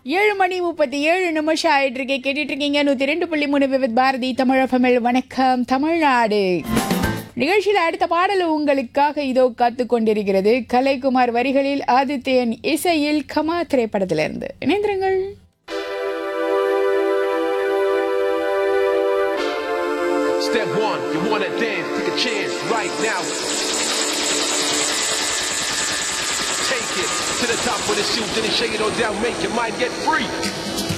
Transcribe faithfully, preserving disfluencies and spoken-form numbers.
ஏழு மணி முப்பத்தி ஏழு நிமிஷம் ஆயிட்டு இருக்கே கேட்டுட்டு இருக்கீங்க நூத்தி ரெண்டு புள்ளி மூணு விவித் பாரதி தமிழ் தமிழ் வணக்கம் தமிழ்நாடு நிகழ்ச்சியில் அடுத்த பாடல் உங்களுக்காக இதோ காத்து கொண்டிருக்கிறது. கலைக்குமார் வரிகளில் ஆதித்யன் இசையில் கமா திரைப்படத்திலிருந்து இணைந்திருங்கள். Step one, you wanna dance, take a chance right now. Take it to the top of the shoes, then shake it on down, make your mind get free.